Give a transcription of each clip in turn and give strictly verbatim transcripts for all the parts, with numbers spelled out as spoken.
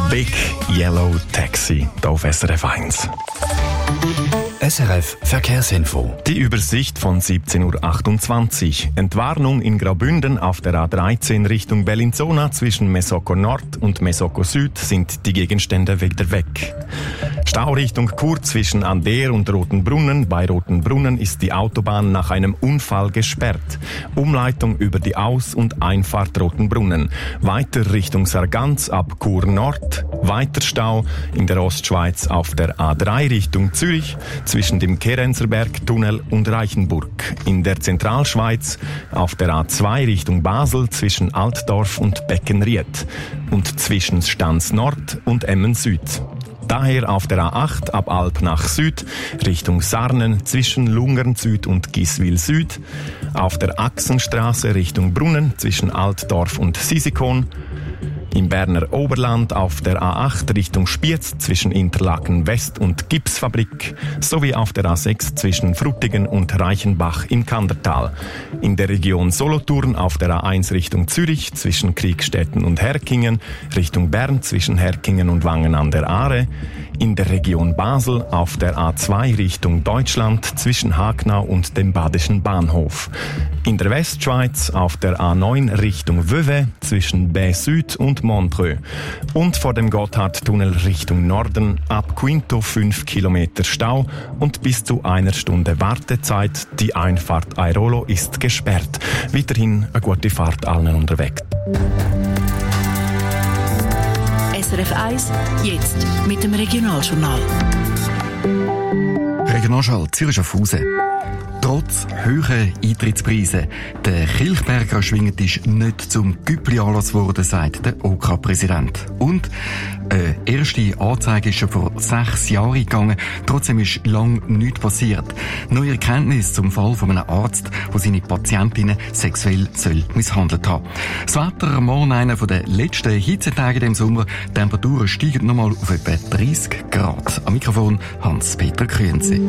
Big Yellow Taxi, hier auf S R F eins. S R F Verkehrsinfo. Die Übersicht von siebzehn Uhr achtundzwanzig. Entwarnung in Graubünden auf der A dreizehn Richtung Bellinzona zwischen Mesoko Nord und Mesoko Süd sind die Gegenstände wieder weg. Stau Richtung Chur zwischen Ander und Rotenbrunnen. Bei Rotenbrunnen ist die Autobahn nach einem Unfall gesperrt. Umleitung über die Aus- und Einfahrt Rotenbrunnen. Weiter Richtung Sargans ab Chur Nord. Weiter Stau in der Ostschweiz auf der A drei Richtung Zürich zwischen dem Kerenzerberg-Tunnel und Reichenburg. In der Zentralschweiz auf der A zwei Richtung Basel zwischen Altdorf und Beckenried. Und zwischen Stans Nord und Emmen Süd. Daher auf der A acht ab Alp nach Süd, Richtung Sarnen zwischen Lungern Süd und Giswil Süd, auf der Achsenstraße Richtung Brunnen zwischen Altdorf und Sisikon, im Berner Oberland auf der A acht Richtung Spiez zwischen Interlaken West und Gipsfabrik sowie auf der A sechs zwischen Frutigen und Reichenbach im Kandertal. In der Region Solothurn auf der A eins Richtung Zürich zwischen Kriegstetten und Herkingen, Richtung Bern zwischen Herkingen und Wangen an der Aare, in der Region Basel auf der A zwei Richtung Deutschland zwischen Hagnau und dem Badischen Bahnhof. In der Westschweiz auf der A neun Richtung Vevey zwischen Baie Süd und Montreux. Und vor dem Gotthardtunnel Richtung Norden ab Quinto fünf Kilometer Stau und bis zu einer Stunde Wartezeit. Die Einfahrt Airolo ist gesperrt. Weiterhin eine gute Fahrt allen unterwegs. S R F eins, jetzt mit dem Regionaljournal. Regionalschall Zürich-Schaffhausen. Trotz hoher Eintrittspreise, der Kilchberger Schwingend ist nicht zum Güppli-Anlass geworden, sagt der O K A-Präsident. Und eine erste Anzeige ist schon vor sechs Jahren gegangen, trotzdem ist lang nichts passiert. Neue Erkenntnis zum Fall von einem Arzt, der seine Patientinnen sexuell soll misshandelt haben. Das Wetter am Morgen, einer der letzten Hitzetage im Sommer, die Temperaturen steigen nochmal auf etwa dreißig Grad. Am Mikrofon Hans-Peter Krönse.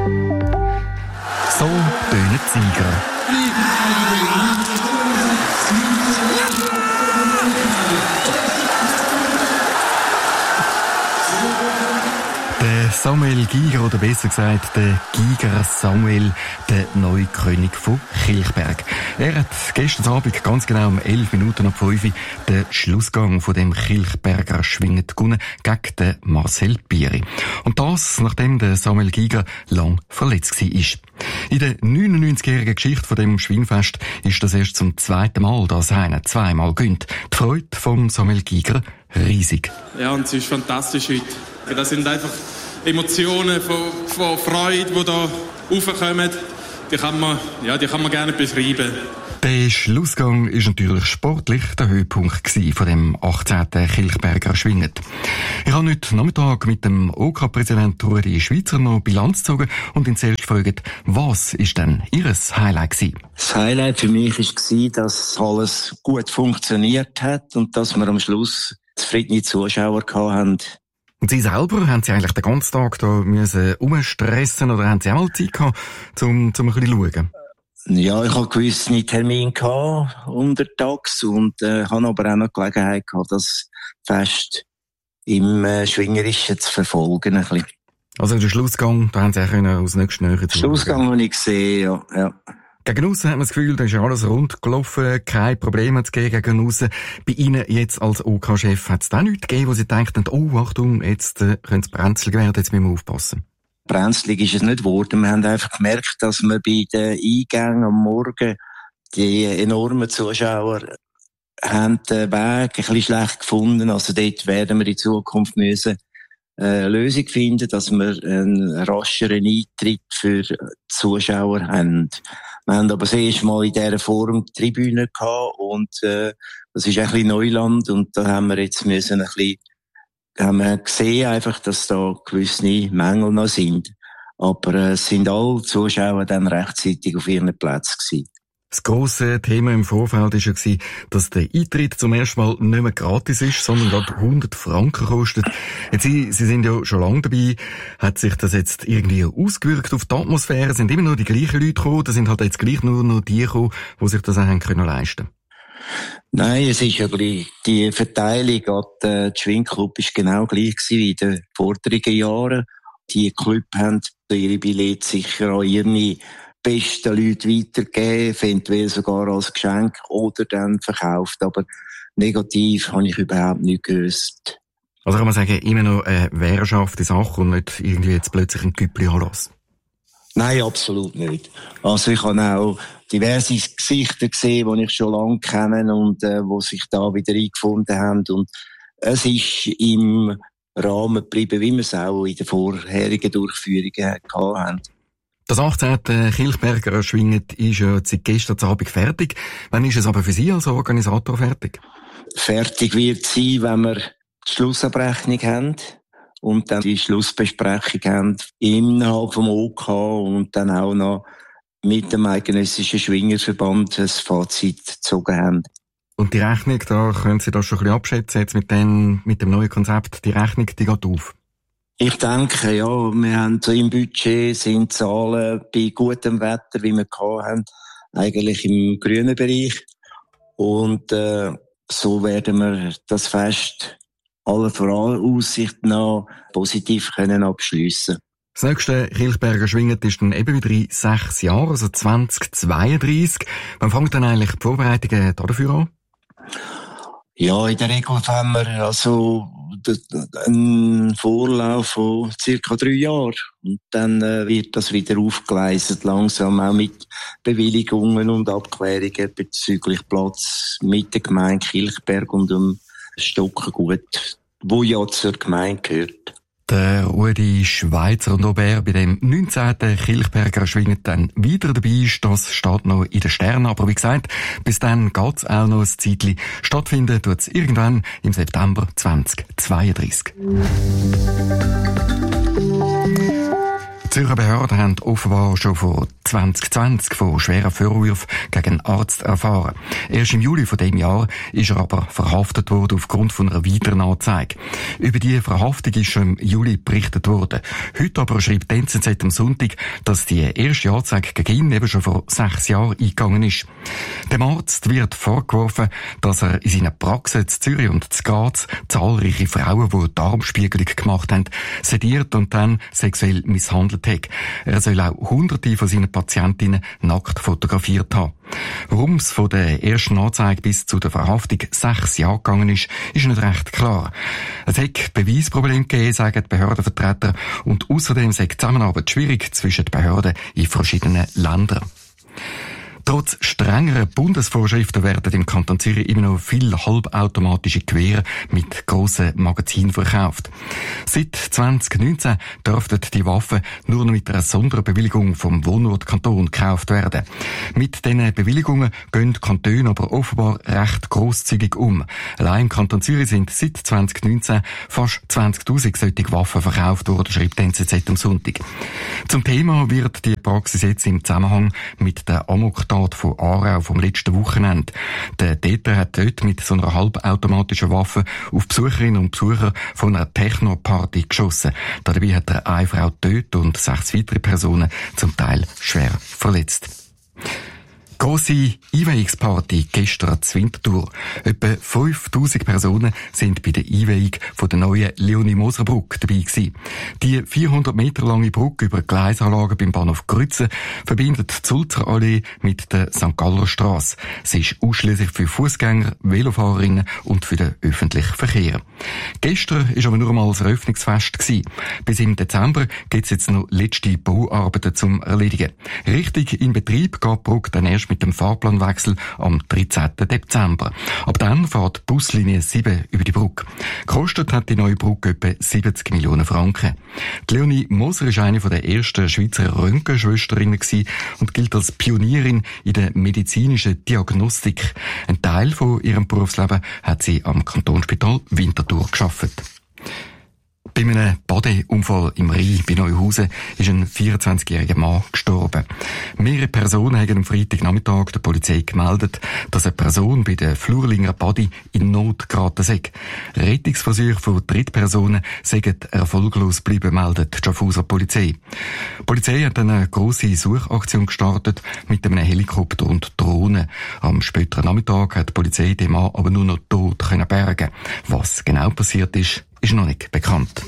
So tönen die Sieger. Der Samuel Giger, oder besser gesagt, der Giger Samuel, der neue König von Kilchberg. Er hat gestern Abend ganz genau um elf Minuten ab fünf den Schlussgang von dem Kilchberger Schwingend gewonnen gegen den Marcel Bieri. Und das, nachdem der Samuel Giger lang verletzt war. In der neunundneunzigjährigen Geschichte von dem Schwinfest ist das erst zum zweiten Mal, dass einer zweimal gönnt. Die Freude von Samuel Giger riesig. Ja, und es ist fantastisch heute. Das sind einfach Emotionen von, von Freude, die da raufkommen. Die kann man, ja, die kann man gerne beschreiben. Der Schlussgang ist natürlich sportlich der Höhepunkt von dem achtzehnten Kilchberger Schwingend. Ich habe heute Nachmittag mit dem O K A-Präsident Rudi Schweizer noch Bilanz gezogen und ihn zuerst gefragt, was ist denn Ihr Highlight gewesen? Das Highlight für mich war, dass alles gut funktioniert hat und dass wir am Schluss zufriedene Zuschauer hatten. Und Sie selber, haben Sie eigentlich den ganzen Tag da müssen umstressen oder haben Sie auch mal Zeit gehabt, um, um ein bisschen zu schauen? Ja, ich hatte gewisse Termine gehabt, untertags, und äh, habe aber auch noch Gelegenheit gehabt, das Fest im äh, Schwingerischen zu verfolgen. Ein bisschen. Also den Schlussgang, da haben Sie auch können aus nächster Nähe zu Schlussgang habe ich gesehen, ja. ja. Gegen aussen hat man das Gefühl, da ist ja alles rund gelaufen, kein Problem hat es gegeben gegen aussen. Bei Ihnen jetzt als O K A-Chef hat es da nichts gegeben, wo Sie denken, oh, Achtung, jetzt äh, könnte es brenzlig werden, jetzt müssen wir aufpassen. Brenzlig ist es nicht geworden. Wir haben einfach gemerkt, dass wir bei den Eingängen am Morgen die enormen Zuschauer haben den Weg ein bisschen schlecht gefunden. Also dort werden wir in Zukunft müssen eine Lösung finden, dass wir einen rascheren Eintritt für die Zuschauer haben. Wir haben aber das erste Mal in dieser Form die Tribüne gehabt und äh, das ist ein bisschen Neuland, und da haben wir jetzt müssen ein bisschen, haben wir gesehen einfach, dass da gewisse Mängel noch sind. Aber äh, es sind alle Zuschauer dann rechtzeitig auf ihren Plätzen gewesen. Das grosse Thema im Vorfeld war ja, dass der Eintritt zum ersten Mal nicht mehr gratis ist, sondern gerade hundert Franken kostet. Jetzt, Sie, Sie sind ja schon lange dabei. Hat sich das jetzt irgendwie ausgewirkt auf die Atmosphäre? Sind immer nur die gleichen Leute gekommen? Da sind halt jetzt gleich nur noch die gekommen, die sich das auch haben können leisten? Nein, es ist aber die Verteilung an den Schwingclub ist genau gleich gewesen wie in den vorigen Jahren. Die Club haben ihre Billette sicher an ihre besten Leute weitergegeben, eventuell sogar als Geschenk oder dann verkauft. Aber negativ habe ich überhaupt nicht gewusst. Also kann man sagen, immer noch eine währschafte Sache und nicht irgendwie jetzt plötzlich ein Güppli-Anlass? Nein, absolut nicht. Also ich habe auch diverse Gesichter gesehen, die ich schon lange kenne und äh, die sich da wieder eingefunden haben. Und es ist im Rahmen geblieben, wie wir es auch in den vorherigen Durchführungen hatten. Das achtzehnte Kilchberger Schwingen ist ja seit gestern Abend fertig. Wann ist es aber für Sie als Organisator fertig? Fertig wird es sein, wenn wir die Schlussabrechnung haben und dann die Schlussbesprechung haben innerhalb vom O K und dann auch noch mit dem Eidgenössischen Schwingerverband ein Fazit gezogen haben. Und die Rechnung, da können Sie das schon ein bisschen abschätzen, jetzt mit, den, mit dem neuen Konzept, die Rechnung, die geht auf? Ich denke, ja, wir haben so im Budget sind Zahlen bei gutem Wetter, wie wir gehabt haben, eigentlich im grünen Bereich. Und äh, so werden wir das Fest aller Voraussicht nach positiv können abschliessen. Das nächste Kilchberger Schwingen ist dann eben wieder in sechs Jahren, also zwanzig zweiunddreissig. Wann fängt dann eigentlich die Vorbereitungen dafür an? Ja, in der Regel haben wir also einen Vorlauf von circa drei Jahren. Und dann äh, wird das wieder aufgeleistet, langsam auch mit Bewilligungen und Abklärungen bezüglich Platz mit der Gemeinde Kilchberg und dem Stockengut, wo ja zur Gemeinde gehört. Der Rudi Schweizer und ob er bei dem neunzehnten Kilchberger Schwingen dann wieder dabei ist, das steht noch in den Sternen. Aber wie gesagt, bis dann geht's auch noch ein Zeitchen. Stattfinden tut's irgendwann im September zwanzig zweiunddreissig. Die Zürcher Behörden haben offenbar schon vor zwanzig zwanzig von schweren Vorwürfen gegen einen Arzt erfahren. Erst im Juli von dem Jahr ist er aber verhaftet worden aufgrund von einer weiteren Anzeige. Über die Verhaftung ist schon im Juli berichtet worden. Heute aber schreibt die N Z Z am Sonntag, dass die erste Anzeige gegen ihn eben schon vor sechs Jahren eingegangen ist. Dem Arzt wird vorgeworfen, dass er in seiner Praxis in Zürich und in Graz zahlreiche Frauen, die Darmspiegelung gemacht haben, sediert und dann sexuell misshandelt hat. Er soll auch hunderte von seinen Patientinnen nackt fotografiert haben. Warum es von der ersten Anzeige bis zu der Verhaftung sechs Jahre gegangen ist, ist nicht recht klar. Es hat Beweisprobleme gegeben, sagen die Behördenvertreter, und außerdem sei die Zusammenarbeit schwierig zwischen den Behörden in verschiedenen Ländern. Trotz strengerer Bundesvorschriften werden im Kanton Zürich immer noch viele halbautomatische Gewehre mit grossen Magazinen verkauft. Seit zwanzig neunzehn dürften die Waffen nur noch mit einer Sonderbewilligung vom Wohnortkanton gekauft werden. Mit diesen Bewilligungen gehen die Kantone aber offenbar recht grosszügig um. Allein im Kanton Zürich sind seit zwanzig neunzehn fast zwanzigtausend solche Waffen verkauft worden, schreibt die N Z Z am Sonntag. Zum Thema wird die Praxis jetzt im Zusammenhang mit der Amoktat von Aarau vom letzten Wochenende. Der Täter hat dort mit so einer halbautomatischen Waffe auf Besucherinnen und Besucher von einer Techno-Party geschossen. Dabei hat er eine Frau getötet und sechs weitere Personen zum Teil schwer verletzt. Grosse Einweihungsparty gestern zur Winterthur. Etwa fünftausend Personen sind bei der Einweihung von der neuen Leonie-Moser-Brücke dabei gewesen. Die vierhundert Meter lange Brücke über die Gleisanlage beim Bahnhof Grütze verbindet die Sulzer-Allee mit der Sankt Galler Strasse. Sie ist ausschliesslich für Fußgänger, Velofahrerinnen und für den öffentlichen Verkehr. Gestern war aber nur einmal das Eröffnungsfest gewesen. Bis im Dezember gibt es jetzt noch letzte Bauarbeiten zum Erledigen. Richtig in Betrieb geht die Brücke dann erst mit dem Fahrplanwechsel am dreizehnten Dezember. Ab dann fährt die Buslinie sieben über die Brücke. Gekostet hat die neue Brücke etwa siebzig Millionen Franken. Die Leonie Moser ist eine der ersten Schweizer Röntgenschwesterinnen und gilt als Pionierin in der medizinischen Diagnostik. Ein Teil von ihrem Berufsleben hat sie am Kantonsspital Winterthur gearbeitet. Bei einem Badeunfall Unfall im Rhein bei Neuhausen ist ein vierundzwanzigjähriger Mann gestorben. Mehrere Personen haben am Freitagnachmittag der Polizei gemeldet, dass eine Person bei der Flurlinger Badi in Not geraten sei. Rettungsversuche von Drittpersonen seien erfolglos geblieben, meldet die Schaffhauser Polizei. Die Polizei hat eine grosse Suchaktion gestartet mit einem Helikopter und Drohnen. Am späteren Nachmittag hat die Polizei den Mann aber nur noch tot können bergen. Was genau passiert ist, ist noch nicht bekannt.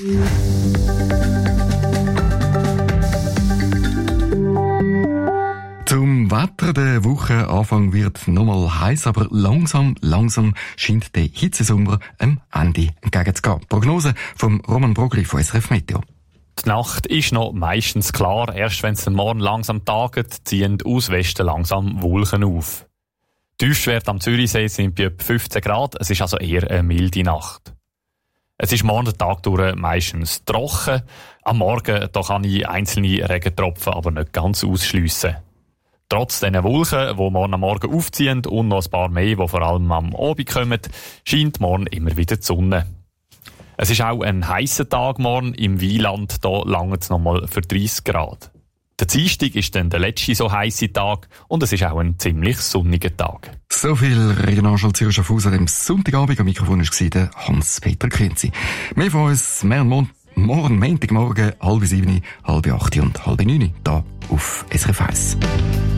Zum Wetter der Woche Anfang wird nochmal heiß, aber langsam, langsam scheint der Hitzesommer am Ende entgegenzugehen. Prognose vom Roman Brogli von S R F Meteo. Die Nacht ist noch meistens klar. Erst wenn es am Morgen langsam taget, ziehen aus Westen langsam Wolken auf. Die Tiefstwerte am Zürichsee sind bei etwa fünfzehn Grad. Es ist also eher eine milde Nacht. Es ist morgen den Tag durch meistens trocken. Am Morgen da kann ich einzelne Regentropfen aber nicht ganz ausschliessen. Trotz diesen Wolken, die morgen am Morgen aufziehen und noch ein paar mehr, die vor allem am Abend kommen, scheint morgen immer wieder die Sonne. Es ist auch ein heisser Tag morgen. Im Wieland da langt es nochmal für dreissig Grad. Der Dienstag ist dann der letzte so heisse Tag und es ist auch ein ziemlich sonniger Tag. So viel Regionalschau Zürich Schaffhausen an dem Sonntagabend. Am Mikrofon war Hans-Peter Künzi. Mehr von uns, mehr Mond, morgen, Montagmorgen, halb sieben, halb acht und halb neun, hier auf S R F eins.